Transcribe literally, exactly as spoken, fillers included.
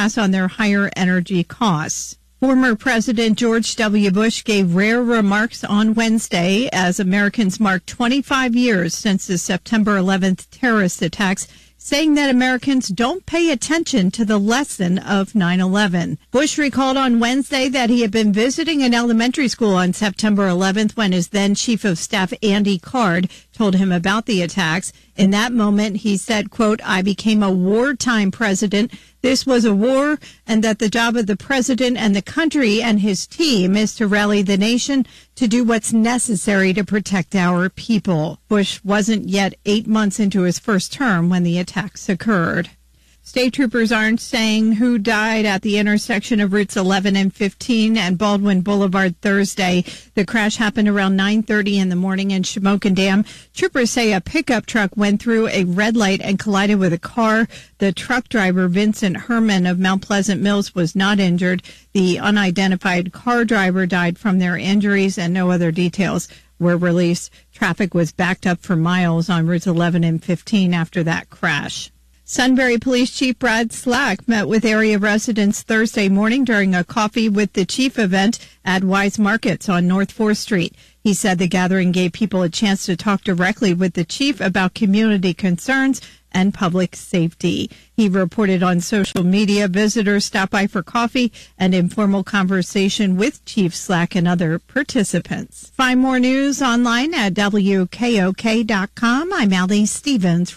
pass on their higher energy costs. Former President George W. Bush gave rare remarks on Wednesday as Americans marked twenty-five years since the September eleventh terrorist attacks, saying that Americans don't pay attention to the lesson of nine eleven. Bush recalled on Wednesday that he had been visiting an elementary school on September eleventh when his then Chief of Staff Andy Card told him about the attacks. In that moment, he said, quote, "I became a wartime president. This was a war, and that the job of the president and the country and his team is to rally the nation to do what's necessary to protect our people." Bush wasn't yet eight months into his first term when the attacks occurred. State troopers aren't saying who died at the intersection of routes eleven and fifteen and Baldwin Boulevard Thursday. The crash happened around nine thirty in the morning in Shamokin Dam. Troopers say a pickup truck went through a red light and collided with a car. The truck driver, Vincent Herman of Mount Pleasant Mills, was not injured. The unidentified car driver died from their injuries, and no other details were released. Traffic was backed up for miles on routes eleven and fifteen after that crash. Sunbury Police Chief Brad Slack met with area residents Thursday morning during a Coffee with the Chief event at Wise Markets on North fourth Street. He said the gathering gave people a chance to talk directly with the chief about community concerns and public safety. He reported on social media visitors stopped by for coffee and informal conversation with Chief Slack and other participants. Find more news online at W K O K dot com. I'm Allie Stevens.